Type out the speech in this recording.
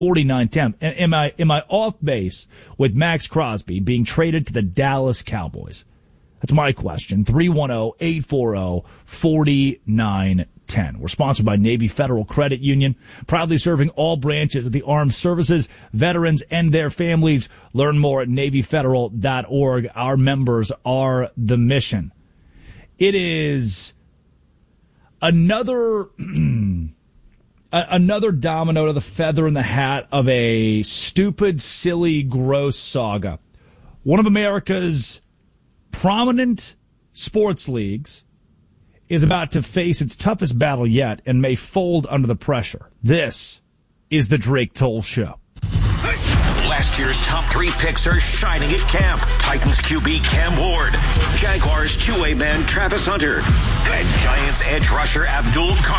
49-10. Am I off base with Max Crosby being traded to the Dallas Cowboys? That's my question. 310-840-4910. We're sponsored by Navy Federal Credit Union, proudly serving all branches of the armed services, veterans, and their families. Learn more at NavyFederal.org. Our members are the mission. It is another domino to the feather in the hat of a stupid, silly, gross saga. One of America's prominent sports leagues is about to face its toughest battle yet and may fold under the pressure. This is the Drake Toll Show. Last year's top 3 picks are shining at camp. Titans QB Cam Ward, Jaguars two-way man Travis Hunter, and Giants edge rusher Abdul Carter.